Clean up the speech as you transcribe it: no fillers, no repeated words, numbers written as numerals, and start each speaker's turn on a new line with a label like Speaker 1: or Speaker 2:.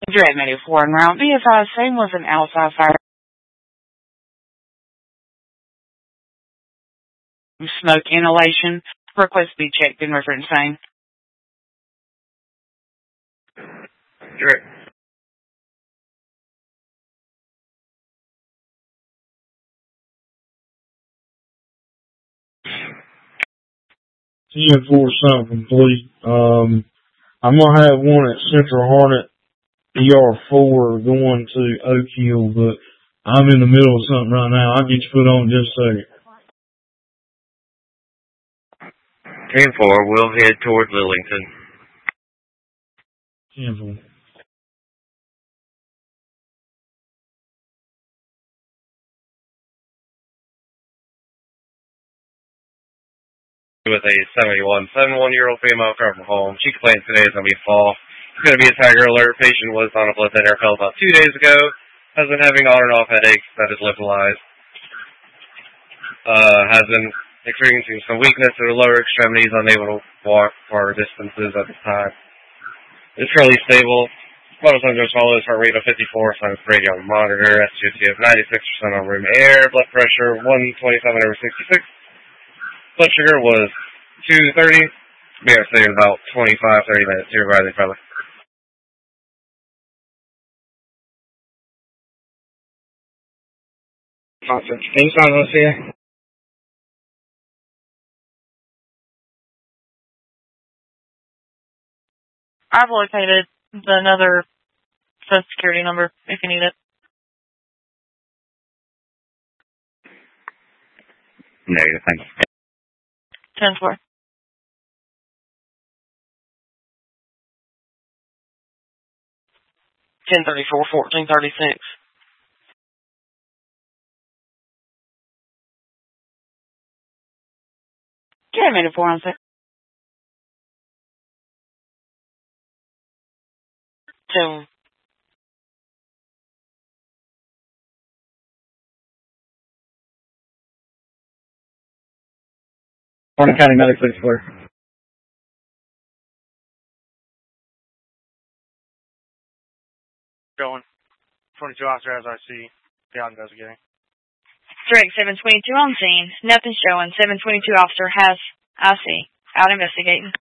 Speaker 1: Dread Meadow 4 en route. Be advised, same was an outside fire. Smoke inhalation. Request be checked in reference same.
Speaker 2: Direct.
Speaker 3: 10-4 something complete. I'm gonna have one at Central Hornet ER4 going to Oak Hill, but I'm in the middle of something right now. I'll get you put on in just a second.
Speaker 2: 10-4, we'll head toward Lillington.
Speaker 3: 10-4.
Speaker 2: With a 71-year-old female come from home. She complains today is going to be a fall. It's going to be a tiger alert. Patient was on a blood thinner pill about 2 days ago. Has been having on and off headaches that is localized. Has been experiencing some weakness in her lower extremities, unable to walk far distances at this time. It's fairly stable. Vital signs are solid. Heart rate of 54. Signs radio on the monitor. SGT of 96% on room air. Blood pressure 127/66. Blood sugar was 230. Be able to stay in about 25-30 minutes here, Riley fella.
Speaker 4: Awesome. Thanks, Lucia.
Speaker 1: I've located another Social Security number if you need it.
Speaker 2: Negative, thanks.
Speaker 1: 10-4. $10.34, $14.36. Yeah, I made it 4 on 6. 2.
Speaker 4: Hornet County Medic 64.
Speaker 5: Going. 22 officer as I see. Beyond investigating.
Speaker 1: Direct 722 on scene. Nothing showing. 722 officer has IC. Out investigating.